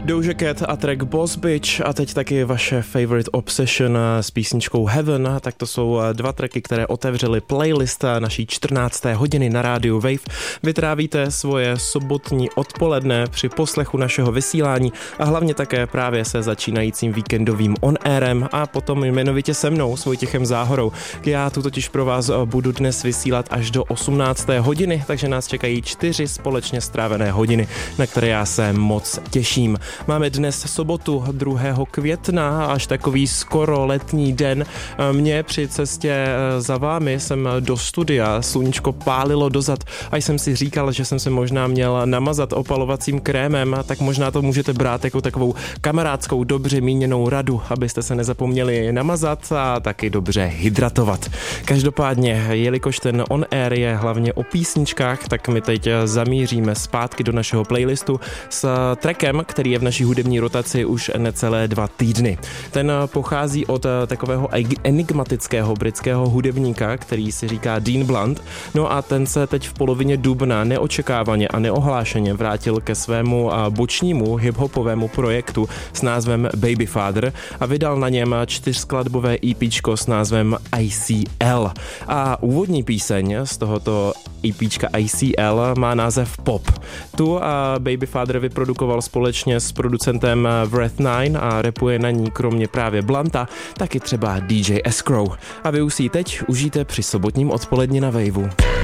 Doja Cat a track Boss Bitch a teď taky vaše favorite Obsession s písničkou Heaven, tak to jsou dva tracky, které otevřely playlist naší 14. hodiny na rádiu Wave. Vytrávíte svoje sobotní odpoledne při poslechu našeho vysílání a hlavně také právě se začínajícím víkendovým on-airem a potom jmenovitě se mnou, s Vojtěchem Záhorou. Já tu totiž pro vás budu dnes vysílat až do 18. hodiny, takže nás čekají 4 společně strávené hodiny, na které já se moc těším. Máme dnes sobotu 2. května, až takový skoro letní den. Mě při cestě za vámi jsem do studia, sluníčko pálilo dozad a jsem si říkal, že jsem se možná měl namazat opalovacím krémem, tak možná to můžete brát jako takovou kamarádskou dobře míněnou radu, abyste se nezapomněli namazat a taky dobře hydratovat. Každopádně, jelikož ten on air je hlavně o písničkách, tak my teď zamíříme zpátky do našeho playlistu s trackem, který je v naší hudební rotaci už necelé 2 týdny. Ten pochází od takového enigmatického britského hudebníka, který si říká Dean Blunt, no a ten se teď v polovině dubna neočekávaně a neohlášeně vrátil ke svému bočnímu hiphopovému projektu s názvem Baby Father a vydal na něm 4skladbové EPčko s názvem ICL. A úvodní píseň z tohoto EPčka ICL má název Pop. Tu Baby Father vyprodukoval společně s producentem Wrath 9 a rapuje na ní kromě právě Blunta taky třeba DJ Escrow. A vy už si ji teď užijte při sobotním odpoledni na Waveu.